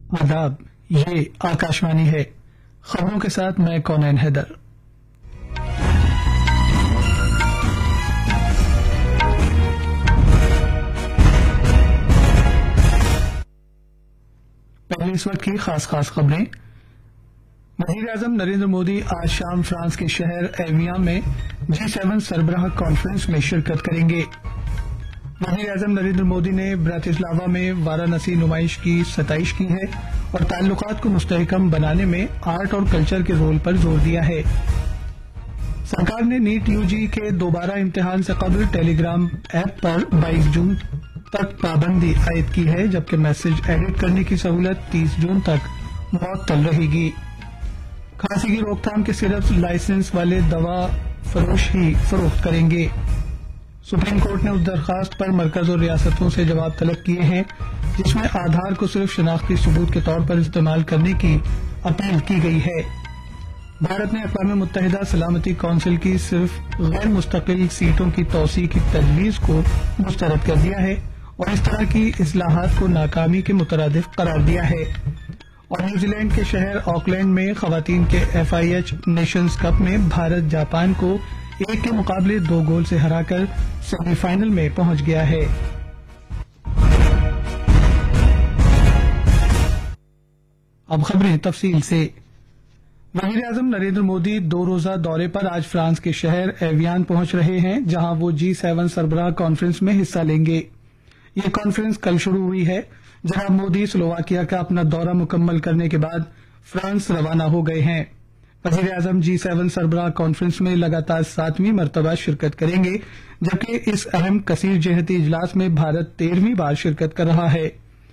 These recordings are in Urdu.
آداب، یہ آکاشوانی ہے۔ خبروں کے ساتھ میں کونین حیدر۔ پہلے اس وقت کی خاص خبریں۔ وزیر اعظم نریندر مودی آج شام فرانس کے شہر ایویان میں G7 سربراہ کانفرنس میں شرکت کریں گے۔ وزیر اعظم نریندر مودی نے براتسلاوا میں وارانسی نمائش کی ستائش کی ہے اور تعلقات کو مستحکم بنانے میں آرٹ اور کلچر کے رول پر زور دیا ہے۔ سرکار نے نیٹ UG کے دوبارہ امتحان سے قبل ٹیلی گرام ایپ پر 22 جون تک پابندی عائد کی ہے، جبکہ میسج ایڈٹ کرنے کی سہولت 30 جون تک معطل رہے گی۔ کھانسی کی روک تھام کے صرف لائسنس والے دوا فروش ہی فروخت کریں گے۔ سپریم کورٹ نے اس درخواست پر مرکز اور ریاستوں سے جواب طلب کیے ہیں جس میں آدھار کو صرف شناختی ثبوت کے طور پر استعمال کرنے کی اپیل کی گئی ہے۔ بھارت نے اقوام متحدہ سلامتی کونسل کی صرف غیر مستقل سیٹوں کی توسیع کی تجویز کو مسترد کر دیا ہے اور اس طرح کی اصلاحات کو ناکامی کے مترادف قرار دیا ہے۔ اور نیوزی لینڈ کے شہر آکلینڈ میں خواتین کے FIH نیشنز کپ میں بھارت جاپان کو 1 کے مقابلے 2 گول سے ہرا کر سیمی فائنل میں پہنچ گیا ہے۔ اب خبریں تفصیل سے۔ وزیر اعظم نریندر مودی 2 روزہ دورے پر آج فرانس کے شہر ایویان پہنچ رہے ہیں، جہاں وہ G7 سربراہ کانفرنس میں حصہ لیں گے۔ یہ کانفرنس کل شروع ہوئی ہے۔ جناب مودی سلوواکیہ کا اپنا دورہ مکمل کرنے کے بعد فرانس روانہ ہو گئے ہیں۔ وزیر اعظم G7 سربراہ کانفرنس میں لگاتار 7ویں مرتبہ شرکت کریں گے، جبکہ اس اہم کثیر جہتی اجلاس میں بھارت 13ویں بار شرکت کر رہا ہے۔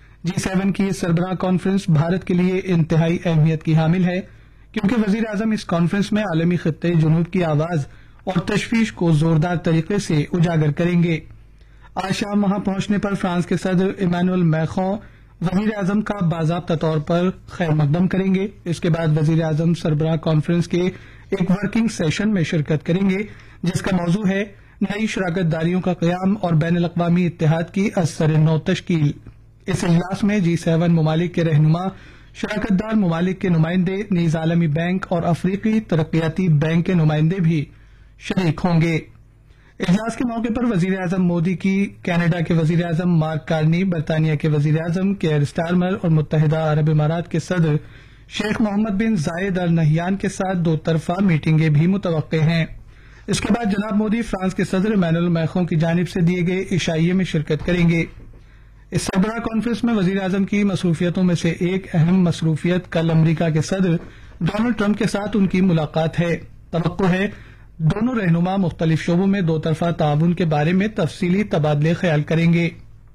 G7 کی اس سربراہ کانفرنس بھارت کے لیے انتہائی اہمیت کی حامل ہے، کیونکہ وزیر اعظم اس کانفرنس میں عالمی خطے جنوب کی آواز اور تشویش کو زوردار طریقے سے اجاگر کریں گے۔ آج شام وہاں پہنچنے پر فرانس کے صدر ایمانوئل میخواں وزیر اعظم کا باضابطہ طور پر خیر مقدم کریں گے۔ اس کے بعد وزیر اعظم سربراہ کانفرنس کے ایک ورکنگ سیشن میں شرکت کریں گے، جس کا موضوع ہے نئی شراکت داریوں کا قیام اور بین الاقوامی اتحاد کی از سر نو تشکیل۔ اس اجلاس میں G7 ممالک کے رہنما، شراکت دار ممالک کے نمائندے، نیز عالمی بینک اور افریقی ترقیاتی بینک کے نمائندے بھی شریک ہوں گے۔ اجلاس کے موقع پر وزیر اعظم مودی کی کینیڈا کے وزیر اعظم مارک کارنی، برطانیہ کے وزیر اعظم کیئر سٹارمر اور متحدہ عرب امارات کے صدر شیخ محمد بن زائد ال نہیان کے ساتھ 2 طرفہ میٹنگیں بھی متوقع ہیں۔ اس کے بعد جناب مودی فرانس کے صدر ایمانوئل میخواں کی جانب سے دیے گئے عشائیے میں شرکت کریں گے۔ اس سربراہ کانفرنس میں وزیر اعظم کی مصروفیتوں میں سے ایک اہم مصروفیت کل امریکہ کے صدر ڈونلڈ ٹرمپ کے ساتھ ان کی ملاقات ہے۔ توقع ہے دونوں رہنما مختلف شعبوں میں 2 طرفہ تعاون کے بارے میں تفصیلی تبادلے خیال کریں گے۔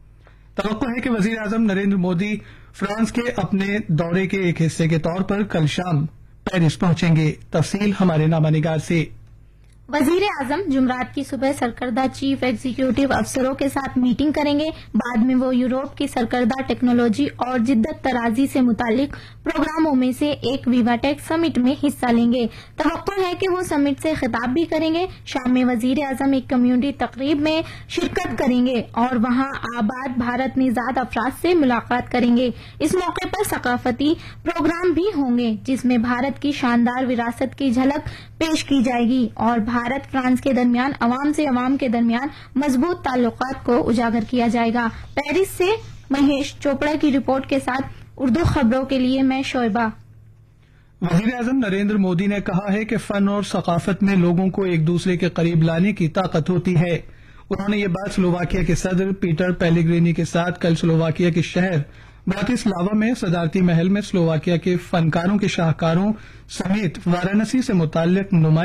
توقع ہے کہ وزیر اعظم نریندر مودی فرانس کے اپنے دورے کے ایک حصے کے طور پر کل شام پیرس پہنچیں گے۔ تفصیل ہمارے نامہ نگار سے۔ وزیر اعظم جمعرات کی صبح سرکردہ چیف ایگزیکٹو افسروں کے ساتھ میٹنگ کریں گے۔ بعد میں وہ یورپ کی سرکردہ ٹیکنالوجی اور جدت طرازی سے متعلق پروگراموں میں سے ایک ویوا ٹیک سمٹ میں حصہ لیں گے۔ توقع ہے کہ وہ سمٹ سے خطاب بھی کریں گے۔ شام میں وزیر اعظم ایک کمیونٹی تقریب میں شرکت کریں گے اور وہاں آباد بھارت نژاد افراد سے ملاقات کریں گے۔ اس موقع پر ثقافتی پروگرام بھی ہوں گے، جس میں بھارت کی شاندار وراثت کی جھلک پیش کی جائے گی اور بھارت فرانس کے درمیان عوام سے عوام کے درمیان مضبوط تعلقات کو اجاگر کیا جائے گا۔ پیرس سے مہیش چوپڑا کی رپورٹ کے ساتھ اردو خبروں کے لیے میں شعیبہ۔ وزیر اعظم نریندر مودی نے کہا ہے کہ فن اور ثقافت میں لوگوں کو ایک دوسرے کے قریب لانے کی طاقت ہوتی ہے۔ انہوں نے یہ بات سلوواکیہ کے صدر پیٹر پیلیگرینی کے ساتھ کل سلوواکیہ کے شہر براتسلاوا میں صدارتی محل میں سلوواکیہ کے فنکاروں کے شاہکاروں سمیت وارانسی سے متعلق نمائش